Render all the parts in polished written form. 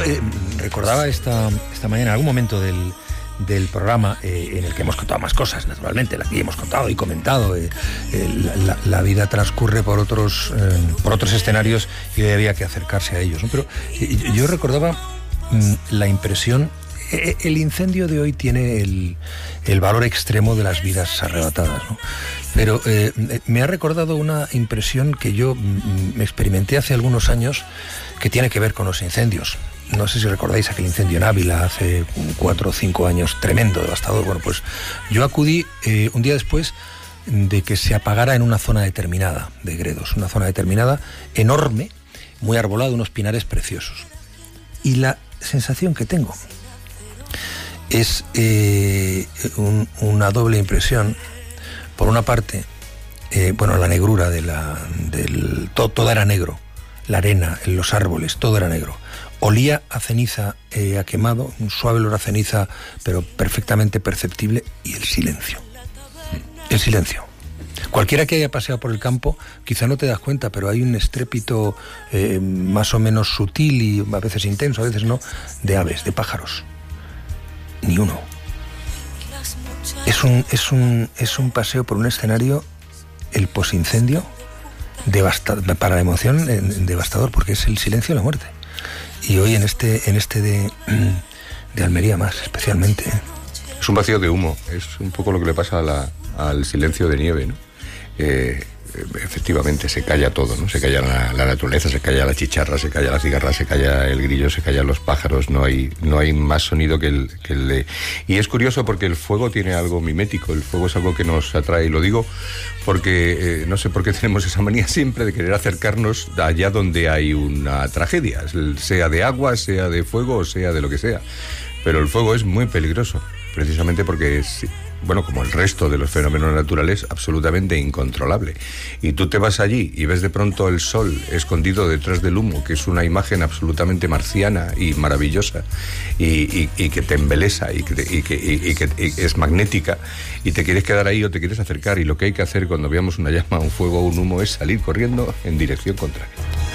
recordaba esta mañana, en algún momento del programa, en el que hemos contado más cosas, naturalmente, la que hemos contado y comentado, la vida transcurre por otros escenarios y hoy había que acercarse a ellos, ¿no? Pero yo recordaba la impresión. El incendio de hoy tiene el valor extremo de las vidas arrebatadas, ¿no? Pero me ha recordado una impresión que yo me experimenté hace algunos años, que tiene que ver con los incendios. No sé si recordáis aquel incendio en Ávila hace 4 o 5 años, tremendo, devastador. Bueno, pues yo acudí un día después de que se apagara en una zona determinada de Gredos, una zona determinada enorme, muy arbolada, unos pinares preciosos. Y la sensación que tengo es una doble impresión. Por una parte, la negrura todo era negro, la arena, los árboles, todo era negro. Olía a ceniza, a quemado, un suave olor a ceniza, pero perfectamente perceptible, y el silencio. El silencio. Cualquiera que haya paseado por el campo, quizá no te das cuenta, pero hay un estrépito más o menos sutil y a veces intenso, a veces no, de aves, de pájaros. Ni uno. Es un paseo por un escenario, el posincendio, para la emoción, devastador, porque es el silencio de la muerte. Y hoy en este de Almería más, especialmente. Es un vacío de humo, es un poco lo que le pasa al silencio de nieve, ¿no? Efectivamente se calla todo, ¿no? Se calla la naturaleza, se calla la chicharra, se calla la cigarra, se calla el grillo, se callan los pájaros, no hay más sonido que el de... Y es curioso porque el fuego tiene algo mimético, el fuego es algo que nos atrae, y lo digo porque no sé por qué tenemos esa manía siempre de querer acercarnos allá donde hay una tragedia, sea de agua, sea de fuego o sea de lo que sea. Pero el fuego es muy peligroso, precisamente porque es... como el resto de los fenómenos naturales, absolutamente incontrolable. Y tú te vas allí y ves de pronto el sol escondido detrás del humo, que es una imagen absolutamente marciana y maravillosa, y que te embelesa y que es magnética, y te quieres quedar ahí o te quieres acercar, y lo que hay que hacer cuando veamos una llama, un fuego o un humo es salir corriendo en dirección contraria.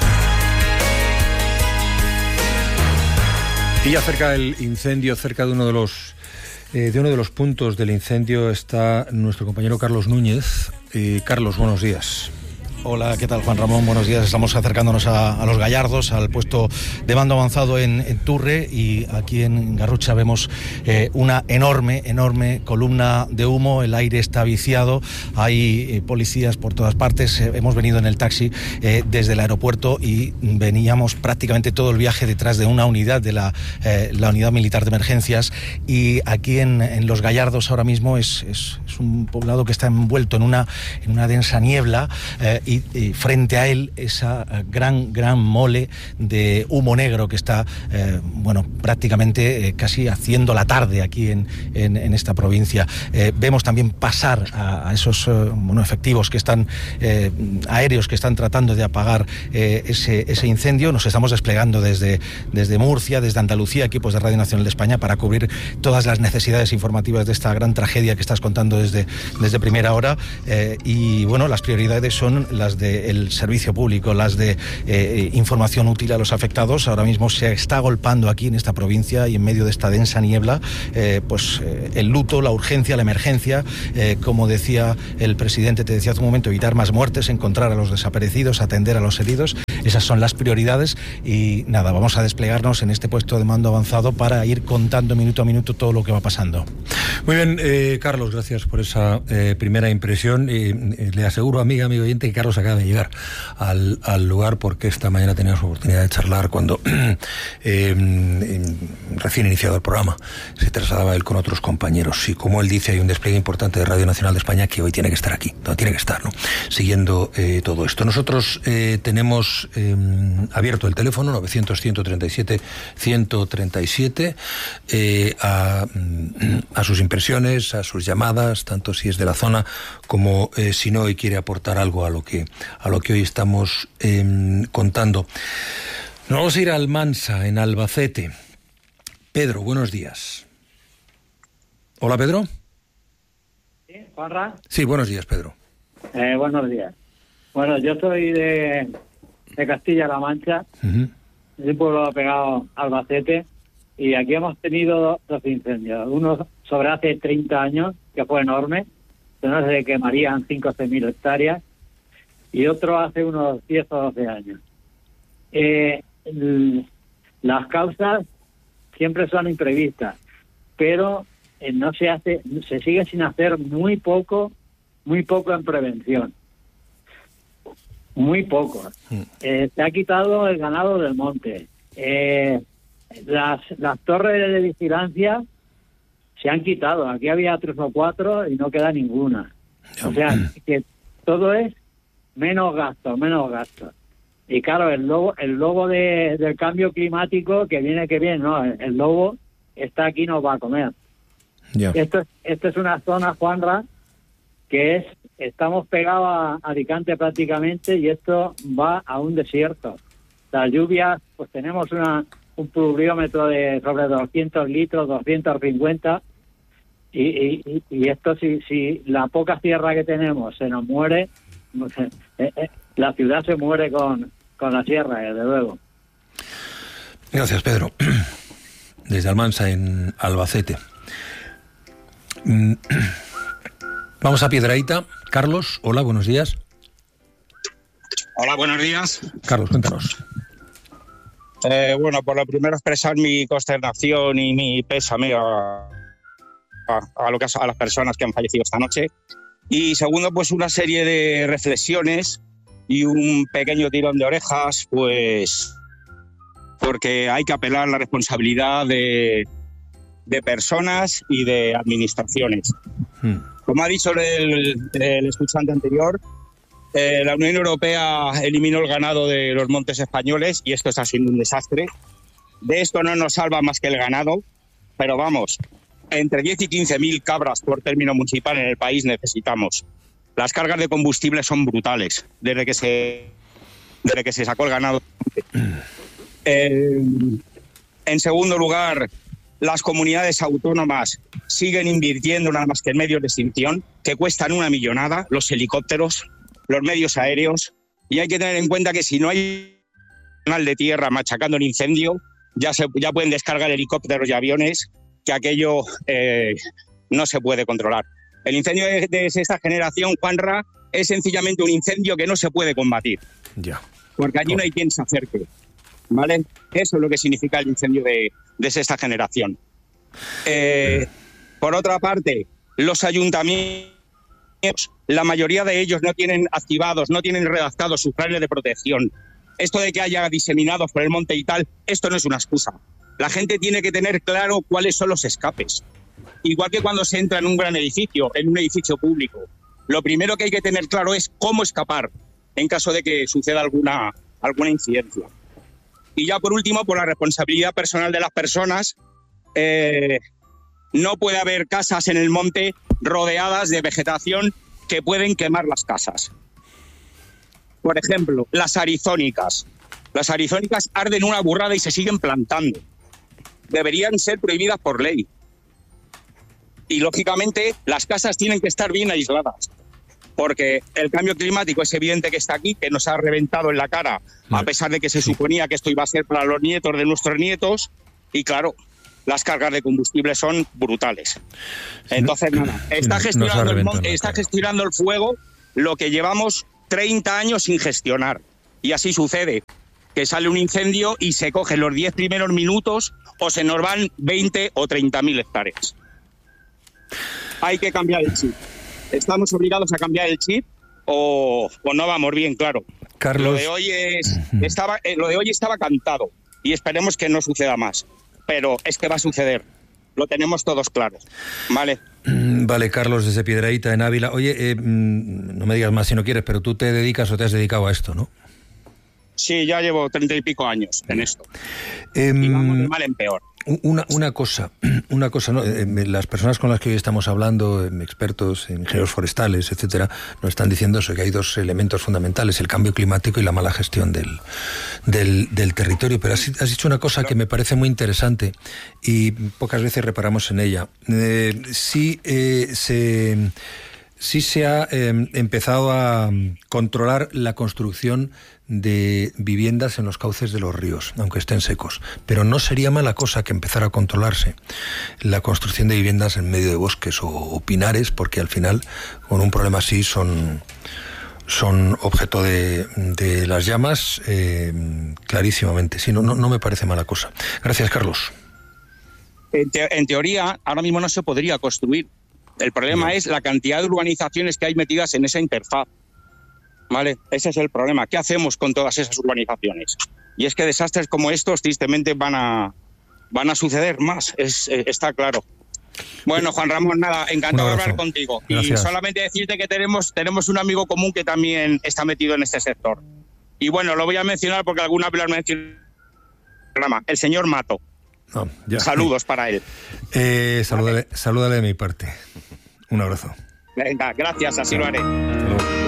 Y acerca del incendio, cerca de uno de los puntos del incendio está nuestro compañero Carlos Núñez. Carlos, buenos días. Hola, ¿qué tal, Juan Ramón? Buenos días. Estamos acercándonos a Los Gallardos, al puesto de mando avanzado en Turre, y aquí en Garrucha vemos una enorme columna de humo. El aire está viciado, hay policías por todas partes. Hemos venido en el taxi desde el aeropuerto y veníamos prácticamente todo el viaje detrás de una unidad de la unidad militar de emergencias, y aquí en Los Gallardos ahora mismo es un poblado que está envuelto en una densa niebla, y frente a él esa gran mole de humo negro que está prácticamente casi haciendo la tarde aquí en esta provincia. Vemos también pasar a esos efectivos que están aéreos, que están tratando de apagar ese incendio. Nos estamos desplegando desde Murcia, desde Andalucía, equipos de Radio Nacional de España, para cubrir todas las necesidades informativas de esta gran tragedia que estás contando desde primera hora, y las prioridades son las del servicio público, las de información útil a los afectados. Ahora mismo se está agolpando aquí en esta provincia, y en medio de esta densa niebla, el luto, la urgencia, la emergencia, como decía el presidente, te decía hace un momento, evitar más muertes, encontrar a los desaparecidos, atender a los heridos. Esas son las prioridades, y nada, vamos a desplegarnos en este puesto de mando avanzado para ir contando minuto a minuto todo lo que va pasando. Muy bien, Carlos, gracias por esa primera impresión. Le aseguro, amigo oyente, que Carlos acaba de llegar al lugar, porque esta mañana teníamos oportunidad de charlar cuando recién iniciado el programa se trasladaba él con otros compañeros, y como él dice, hay un despliegue importante de Radio Nacional de España que hoy tiene que estar aquí, tiene que estar, ¿no?, siguiendo todo esto. Nosotros tenemos abierto el teléfono 900-137-137 a sus impresiones, a sus llamadas, tanto si es de la zona como si no y quiere aportar algo a lo que hoy estamos contando. Nos vamos a ir a Almansa, en Albacete. Pedro, buenos días. Hola, Pedro. ¿Sí, Juanra? Sí, buenos días, Pedro. Buenos días. Bueno, yo soy de Castilla-La Mancha. Uh-huh. es un pueblo pegado a Albacete, y aquí hemos tenido dos incendios. Uno sobre hace 30 años, que fue enorme, que no se quemarían 5 o 6 mil hectáreas, y otro hace unos 10 o 12 años. Las causas siempre son imprevistas, pero no se hace, se sigue sin hacer muy poco en prevención. Muy poco. Se ha quitado el ganado del monte. Las torres de vigilancia se han quitado. Aquí había 3 o 4 y no queda ninguna. O sea, que todo es menos gasto. Y claro, el lobo del cambio climático que viene, no, el lobo está aquí, nos va a comer. Yeah. Esto es una zona, Juanra, que estamos pegados a Alicante prácticamente, y esto va a un desierto. Las lluvias, pues tenemos un pluviómetro de sobre 200 litros, 250, y esto, si la poca tierra que tenemos se nos muere, la ciudad se muere con la sierra, desde luego. Gracias, Pedro. Desde Almansa, en Albacete. Vamos a Piedrahíta. Carlos, hola, buenos días. Hola, buenos días. Carlos, cuéntanos. Bueno, por lo primero expresar mi consternación y mi pésame a las personas que han fallecido esta noche. Y segundo, pues una serie de reflexiones y un pequeño tirón de orejas, pues porque hay que apelar a la responsabilidad de personas y de administraciones. Como ha dicho el escuchante anterior, la Unión Europea eliminó el ganado de los montes españoles y esto está siendo un desastre. De esto no nos salva más que el ganado, pero vamos, entre 10 y 15.000 cabras por término municipal en el país necesitamos. Las cargas de combustible son brutales desde que se sacó el ganado. En segundo lugar, las comunidades autónomas siguen invirtiendo nada más que en medios de extinción, que cuestan una millonada, los helicópteros, los medios aéreos, y hay que tener en cuenta que si no hay canal de tierra machacando el incendio, ya pueden descargar helicópteros y aviones, que aquello no se puede controlar. El incendio de esta generación, Juanra, es sencillamente un incendio que no se puede combatir. Ya. Porque allí no hay quien se acerque, ¿vale? Eso es lo que significa el incendio de sexta generación. Por otra parte, los ayuntamientos, la mayoría de ellos no tienen activados, no tienen redactados sus planes de protección. Esto de que haya diseminados por el monte y tal, esto no es una excusa. La gente tiene que tener claro cuáles son los escapes. Igual que cuando se entra en un gran edificio, en un edificio público. Lo primero que hay que tener claro es cómo escapar en caso de que suceda alguna incidencia. Y ya por último, por la responsabilidad personal de las personas, no puede haber casas en el monte rodeadas de vegetación que pueden quemar las casas. Por ejemplo, las arizónicas. Las arizónicas arden una burrada y se siguen plantando. Deberían ser prohibidas por ley. Y lógicamente las casas tienen que estar bien aisladas, porque el cambio climático es evidente que está aquí, que nos ha reventado en la cara, a pesar de que se suponía que esto iba a ser para los nietos de nuestros nietos, y claro, las cargas de combustible son brutales. Entonces, nada, está gestionando el fuego lo que llevamos 30 años sin gestionar. Y así sucede, que sale un incendio y se cogen los 10 primeros minutos o se nos van 20 o 30.000 hectáreas. Hay que cambiar el chip. Estamos obligados a cambiar el chip o no vamos bien, claro. Carlos. Lo de hoy estaba cantado y esperemos que no suceda más. Pero es que va a suceder. Lo tenemos todos claro. ¿Vale? Vale, Carlos, desde Piedrahíta, en Ávila. Oye, no me digas más si no quieres, pero tú te dedicas o te has dedicado a esto, ¿no? Sí, ya llevo 30 y pico años en esto. Y vamos de mal en peor. Una cosa, ¿no? Las personas con las que hoy estamos hablando, expertos, ingenieros forestales, etcétera, nos están diciendo eso, que hay dos elementos fundamentales, el cambio climático y la mala gestión del territorio. Pero has dicho una cosa que me parece muy interesante y pocas veces reparamos en ella. Sí se ha empezado a controlar la construcción de viviendas en los cauces de los ríos, aunque estén secos. Pero no sería mala cosa que empezara a controlarse la construcción de viviendas en medio de bosques o pinares, porque al final, con un problema así, son objeto de las llamas clarísimamente. Sí, no me parece mala cosa. Gracias, Carlos. En teoría, ahora mismo no se podría construir. El problema es la cantidad de urbanizaciones que hay metidas en esa interfaz. ¿Vale? Ese es el problema. ¿Qué hacemos con todas esas urbanizaciones? Y es que desastres como estos, tristemente, van a suceder más. Está claro. Bueno, Juan Ramón, nada, encantado de hablar contigo. Gracias. Y solamente decirte que tenemos un amigo común que también está metido en este sector. Y bueno, lo voy a mencionar porque alguna vez lo han mencionado en el programa. El señor Mato. No, ya. Saludos para él. Salúdale de mi parte. Un abrazo. Venga, gracias, así lo haré. Hasta luego.